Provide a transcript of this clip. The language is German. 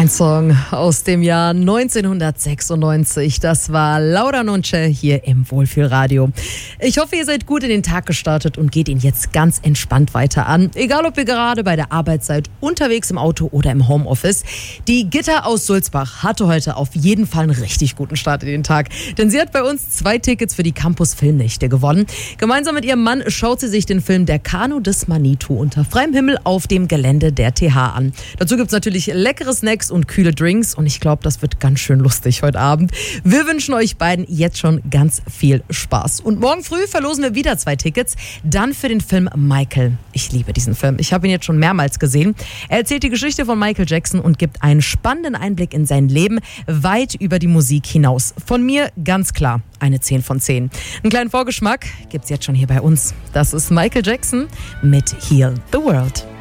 Ein Song aus dem Jahr 1996. Das war Laura Nunce hier im Wohlfühlradio. Ich hoffe, ihr seid gut in den Tag gestartet und geht ihn jetzt ganz entspannt weiter an. Egal, ob ihr gerade bei der Arbeit seid, unterwegs im Auto oder im Homeoffice. Die Gitta aus Sulzbach hatte heute auf jeden Fall einen richtig guten Start in den Tag. Denn sie hat bei uns 2 Tickets für die Campus Filmnächte gewonnen. Gemeinsam mit ihrem Mann schaut sie sich den Film Der Kanu des Manitou unter freiem Himmel auf dem Gelände der TH an. Dazu gibt es natürlich leckere Snacks und kühle Drinks und ich glaube, das wird ganz schön lustig heute Abend. Wir wünschen euch beiden jetzt schon ganz viel Spaß. Und morgen früh verlosen wir wieder 2 Tickets, dann für den Film Michael. Ich liebe diesen Film. Ich habe ihn jetzt schon mehrmals gesehen. Er erzählt die Geschichte von Michael Jackson und gibt einen spannenden Einblick in sein Leben, weit über die Musik hinaus. Von mir ganz klar eine 10 von 10. Einen kleinen Vorgeschmack gibt's jetzt schon hier bei uns. Das ist Michael Jackson mit Heal the World.